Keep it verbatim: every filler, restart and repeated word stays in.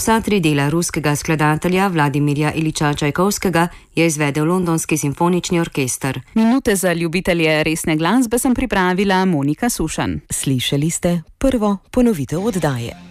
Vsa tri dela ruskega skladatelja Vladimirja Iliča Čajkovskega je izvedel Londonski simfonični orkester. Minute za ljubitelje resne glasbe sem pripravila Monika Sušan. Slišali ste prvo ponovitev oddaje.